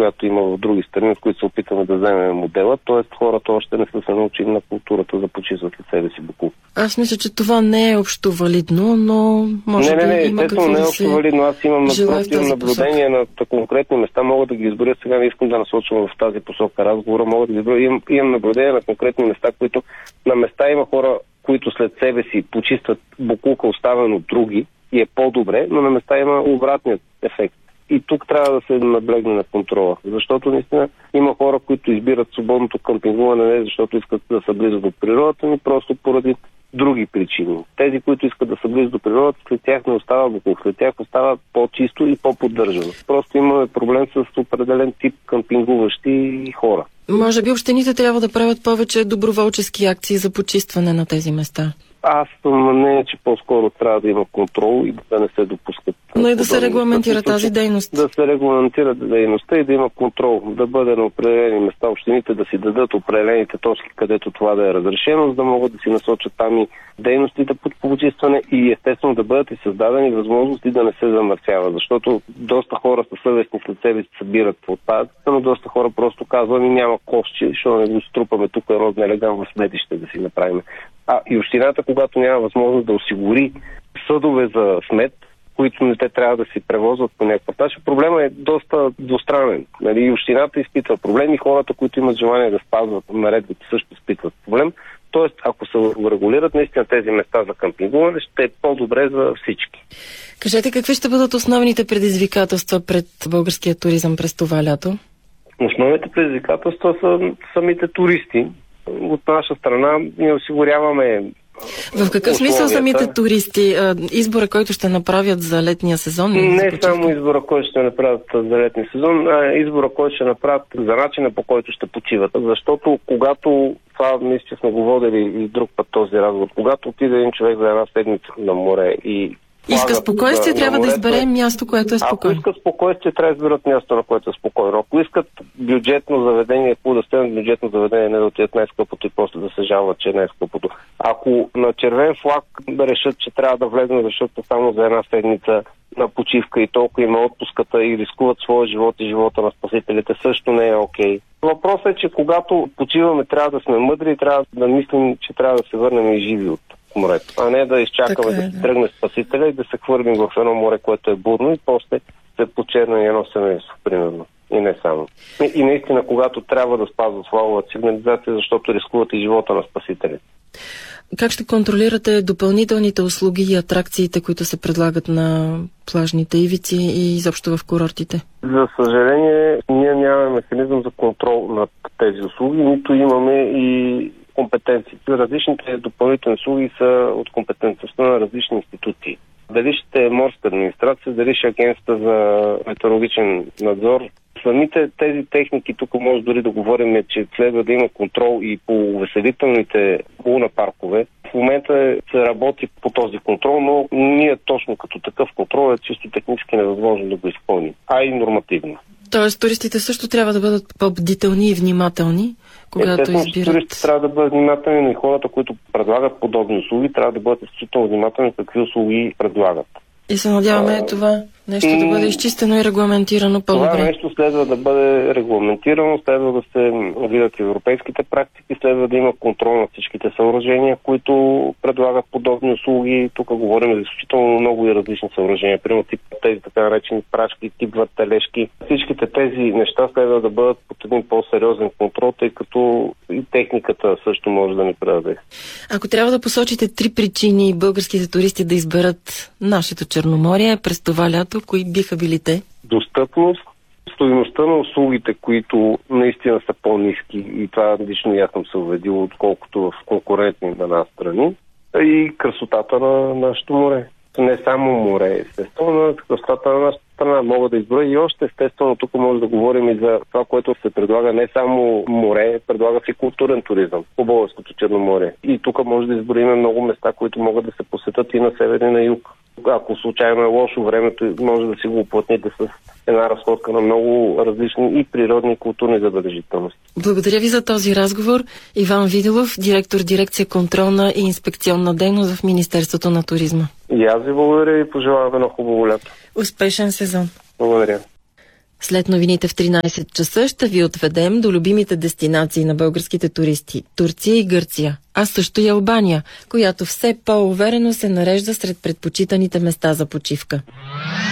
която има в други страни, от които се опитваме да вземем модела, т.е. хората още не са се научили на културата да почистват след себе си боклук. Аз мисля, че това не е общо валидно, но може би има какво не е да общо валидно. Аз имам наблюдение на конкретни места, мога да ги изборя, сега не искам да насочвам в тази посока разговора, мога да ги изборя. Имам наблюдение на конкретни места, които на места има хора, които след себе си почистват боклука, оставен от други, и е по-добре, но на места има обратният ефект. И тук трябва да се наблегне на контрола, защото наистина има хора, които избират свободното къмпингуване не защото искат да са близо до природата, но просто поради други причини. Тези, които искат да са близо до природата, след тях не остава боклук, след тях остава по-чисто и по-поддържано. Просто имаме проблем с определен тип къмпингуващи хора. Може би общините трябва да правят повече доброволчески акции за почистване на тези места. Аз съм на мнение, че по-скоро трябва да има контрол и да не се допускат. Но и да се регламентира тази дейност. Да се регламентира дейността и да има контрол. Да бъде на определени места общините да си дадат определените точки, където това да е разрешено, за да могат да си насочат там и дейностите по почистване и естествено да бъдат и създадени възможности да не се замърсява. Защото доста хора са съвестни след себе си събират отпадъците, но доста хора просто казват, няма кошче, защото не го струпаме тук едно нелегално сметище да си направим. И общината, когато няма възможност да осигури съдове за смет, които не те трябва да си превозват по някакъв начин, проблема е доста двустранен. Нали? Общината изпитва проблем и хората, които имат желание да спазват наредбите, също изпитват проблем. Тоест, ако се регулират наистина тези места за къмпингуване, ще е по-добре за всички. Кажете, какви ще бъдат основните предизвикателства пред българския туризъм през това лято? Основните предизвикателства са самите туристи. От наша страна ние осигуряваме. В какъв смисъл самите туристи? Избора, който ще направят за летния сезон? Не само избора, който ще направят за летния сезон, а избора, който ще направят за начина, по който ще почиват. Защото когато, това наистина сме го водили и друг път този разговор, когато отиде един човек за една седмица на море и иска спокойствие, трябва да изберем място, което е спокойно. Ако искат спокойствие, трябва да изберат място, на което е спокойно. Ако искат бюджетно заведение, да стенат бюджетно заведение, не да отидат най-скъпото и после да се жалват, че е най-скъпото. Ако на червен флаг решат, че трябва да влезнат, защото само за една седмица на почивка и толкова има отпуската и рискуват своя живот и живота на спасителите, също не е окей. Въпросът е, че когато почиваме, трябва да сме мъдри и трябва да мислим, че трябва да се върнем и живи от морето, а не да изчакаме да се тръгне спасителя и да се хвърлим в едно море, което е будно и после се почерне едно семейство, примерно. И не само. И наистина, когато трябва да спазват флаговата сигнализация, защото рискуват и живота на спасителите. Как ще контролирате допълнителните услуги и атракциите, които се предлагат на плажните ивици и изобщо в курортите? За съжаление, ние нямаме механизъм за контрол над тези услуги, нито имаме и компетенциите. Различните допълнителни услуги са от компетентността на различни институции. Дали ще е морска администрация, дали ще е агенцията за метеорологичен надзор. Самите тези техники, тук може дори да говорим, че следва да има контрол и по увеселителните лунапаркове. В момента се работи по този контрол, но ние точно като такъв контрол е чисто технически невъзможно да го изпълним, а и нормативно. Тоест туристите също трябва да бъдат по-бдителни и внимателни, когато избират. Туристите трябва да бъдат внимателни, но и хората, които предлагат подобни услуги, трябва да бъдат изключително внимателни какви услуги предлагат. И се надяваме това нещо да бъде изчистено и регламентирано по-добре. Това нещо следва да бъде регламентирано, следва да се видят европейските практики, следва да има контрол на всичките съоръжения, които предлагат подобни услуги. Тук говорим за изключително много и различни съоръжения. Примерно тип тези така наречени прачки, тип въртележки. Всичките тези неща следва да бъдат под един по-сериозен контрол, тъй като и техниката също може да ни предаде. Ако трябва да посочите 3 причини българските туристи да изберат нашето Черноморие през това лято, кои биха били те? Достъпност, стойността на услугите, които наистина са по-ниски и това лично аз съм се убедил, отколкото в конкурентни на нас страни, и красотата на нашето море. Не само море, естествено, но красотата на нашата страна мога да изброя и още естествено тук може да говорим и за това, което се предлага не само море, предлага се културен туризъм по българското Черноморие. И тук може да изброим много места, които могат да се посетят и на север и на юг. Ако случайно е лошо времето, може да си го оплътните с една разходка на много различни и природни и културни забележителности. Благодаря ви за този разговор. Иван Виделов, директор дирекция контролна и инспекционна дейност в Министерството на туризма. И аз ви благодаря и пожелавам едно хубаво лято. Успешен сезон. Благодаря. След новините в 13 часа ще ви отведем до любимите дестинации на българските туристи – Турция и Гърция, а също и Албания, която все по-уверено се нарежда сред предпочитаните места за почивка.